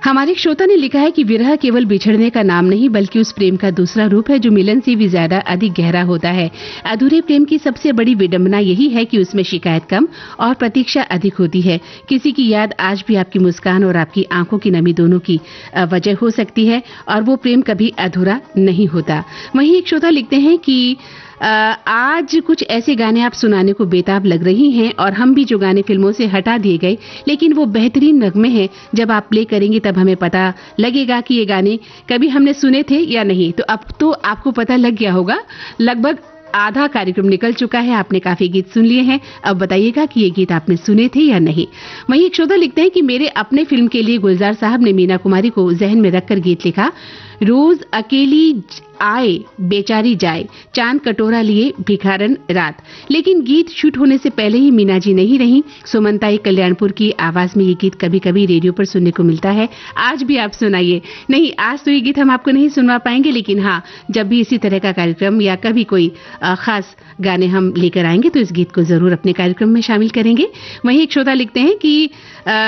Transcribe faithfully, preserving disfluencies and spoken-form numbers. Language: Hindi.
हमारे एक श्रोता ने लिखा है कि विरह केवल बिछड़ने का नाम नहीं बल्कि उस प्रेम का दूसरा रूप है जो मिलन से भी ज्यादा अधिक गहरा होता है। अधूरे प्रेम की सबसे बड़ी विडंबना यही है कि उसमें शिकायत कम और प्रतीक्षा अधिक होती है। किसी की याद आज भी आपकी मुस्कान और आपकी आंखों की नमी दोनों की वजह हो सकती है और वो प्रेम कभी अधूरा नहीं होता। वहीं एक श्रोता लिखते हैं कि आज कुछ ऐसे गाने आप सुनाने को बेताब लग रही हैं और हम भी जो गाने फिल्मों से हटा दिए गए लेकिन वो बेहतरीन नगमे हैं, जब आप प्ले करेंगे तब हमें पता लगेगा कि ये गाने कभी हमने सुने थे या नहीं। तो अब तो आपको पता लग गया होगा। लगभग आधा कार्यक्रम निकल चुका है, आपने काफी गीत सुन लिए हैं। अब बताइएगा कि ये गीत आपने सुने थे या नहीं। वहीं एक श्रोता लिखते हैं कि मेरे अपने फिल्म के लिए गुलजार साहब ने मीना कुमारी को जहन में रखकर गीत लिखा। रोज अकेली आए बेचारी जाए, चांद कटोरा लिए भिखारन रात। लेकिन गीत शूट होने से पहले ही मीना जी नहीं रही। सुमनताई कल्याणपुर की आवाज में ये गीत कभी कभी रेडियो पर सुनने को मिलता है। आज भी आप सुनाइए। नहीं, आज तो ये गीत हम आपको नहीं सुनवा पाएंगे, लेकिन हाँ, जब भी इसी तरह का कार्यक्रम या कभी कोई आ, खास गाने हम लेकर आएंगे तो इस गीत को जरूर अपने कार्यक्रम में शामिल करेंगे। वहीं एक श्रोता लिखते हैं कि आ,